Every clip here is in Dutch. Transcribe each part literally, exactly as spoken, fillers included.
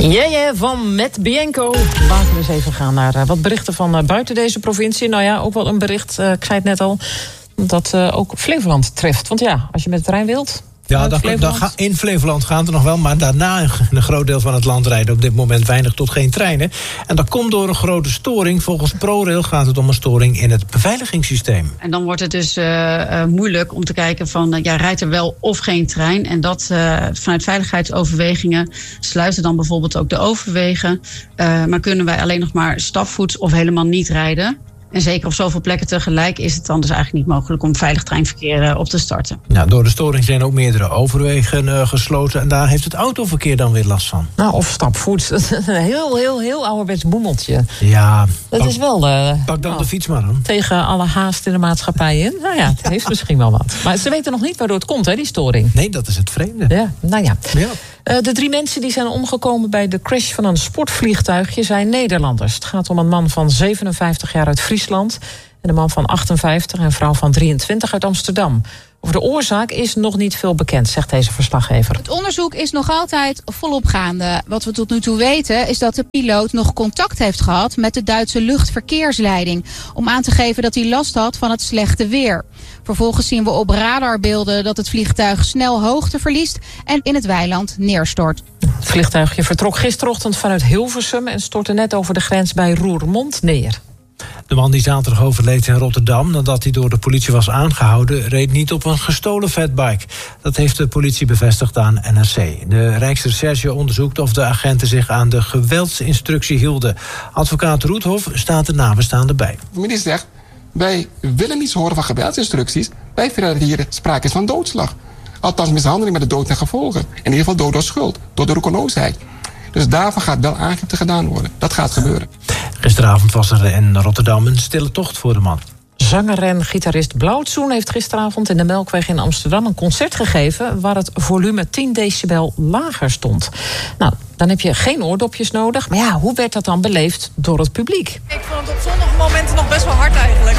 Ja, ja, van Met Bianco. Laten we eens even gaan naar uh, wat berichten van uh, buiten deze provincie. Nou ja, ook wel een bericht, uh, ik zei het net al, dat uh, ook Flevoland treft. Want ja, als je met de trein wilt... Ja, dan, dan ga, in Flevoland gaan er nog wel, maar daarna in een groot deel van het land rijden op dit moment weinig tot geen treinen. En dat komt door een grote storing. Volgens ProRail gaat het om een storing in het beveiligingssysteem. En dan wordt het dus uh, uh, moeilijk om te kijken van, uh, ja, rijdt er wel of geen trein? En dat uh, vanuit veiligheidsoverwegingen sluiten dan bijvoorbeeld ook de overwegen. Uh, maar kunnen wij alleen nog maar stapvoets of helemaal niet rijden? En zeker op zoveel plekken tegelijk is het dan dus eigenlijk niet mogelijk om veilig treinverkeer op te starten. Nou, door de storing zijn ook meerdere overwegen uh, gesloten. En daar heeft het autoverkeer dan weer last van. Nou, of stapvoets. Een heel, heel, heel ouderwets boemeltje. Ja. Dat pak, is wel... Uh, pak dan nou, de fiets maar dan. Tegen alle haast in de maatschappij in. Nou ja, het heeft misschien wel wat. Maar ze weten nog niet waardoor het komt, hè, die storing. Nee, dat is het vreemde. Ja, nou ja. ja. Uh, de drie mensen die zijn omgekomen bij de crash van een sportvliegtuigje zijn Nederlanders. Het gaat om een man van zevenenvijftig jaar uit Friesland en een man van achtenvijftig en een vrouw van drieëntwintig uit Amsterdam. Over de oorzaak is nog niet veel bekend, zegt deze verslaggever. Het onderzoek is nog altijd volop gaande. Wat we tot nu toe weten is dat de piloot nog contact heeft gehad met de Duitse luchtverkeersleiding, om aan te geven dat hij last had van het slechte weer. Vervolgens zien we op radarbeelden dat het vliegtuig snel hoogte verliest en in het weiland neerstort. Het vliegtuigje vertrok gisterochtend vanuit Hilversum en stortte net over de grens bij Roermond neer. De man die zaterdag overleed in Rotterdam nadat hij door de politie was aangehouden, reed niet op een gestolen fatbike. Dat heeft de politie bevestigd aan N R C. De Rijksrecherche onderzoekt of de agenten zich aan de geweldsinstructie hielden. Advocaat Roethoff staat de nabestaanden bij. De minister zegt, wij willen niets horen van geweldsinstructies. Wij vinden dat hier sprake is van doodslag. Althans mishandeling met de dood ten gevolge. In ieder geval dood door schuld, door de roekeloosheid. Dus daarvan gaat wel aangifte gedaan worden. Dat gaat gebeuren. Gisteravond was er in Rotterdam een stille tocht voor de man. Zanger en gitarist Blauwtsoen heeft gisteravond in de Melkweg in Amsterdam een concert gegeven waar het volume tien decibel lager stond. Nou, dan heb je geen oordopjes nodig. Maar ja, hoe werd dat dan beleefd door het publiek? Ik vond het op sommige momenten nog best wel hard eigenlijk.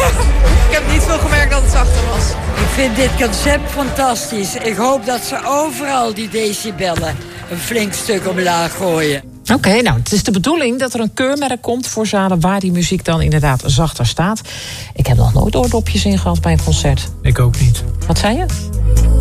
Ik heb niet veel gemerkt dat het zachter was. Ik vind dit concept fantastisch. Ik hoop dat ze overal die decibellen een flink stuk omlaag gooien. Oké, okay, nou, het is de bedoeling dat er een keurmerk komt voor zalen waar die muziek dan inderdaad zachter staat. Ik heb nog nooit oordopjes in gehad bij een concert. Ik ook niet. Wat zei je?